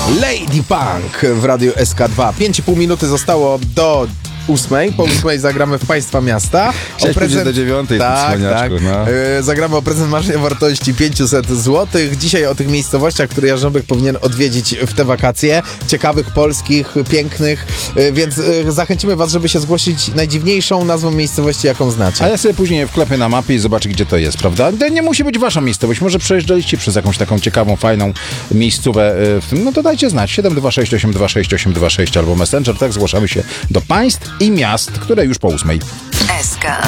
Lady Punk w Radiu SK2. 5,5 minuty zostało do 8. Po 8 zagramy w Państwa Miasta. O prezent do 9. Tak. No. Zagramy o prezent marzeń o wartości 500 zł. Dzisiaj o tych miejscowościach, które Jarząbek powinien odwiedzić w te wakacje. Ciekawych, polskich, pięknych. Więc zachęcimy Was, żeby się zgłosić najdziwniejszą nazwą miejscowości, jaką znacie. A ja sobie później wklepię na mapie i zobaczę, gdzie to jest, prawda? To nie musi być wasza miejscowość. Może przejeżdżaliście przez jakąś taką ciekawą, fajną miejscówę w tym. No to dajcie znać. 726826826 albo Messenger. Tak zgłaszamy się do państw i miast, które już po 8. SK.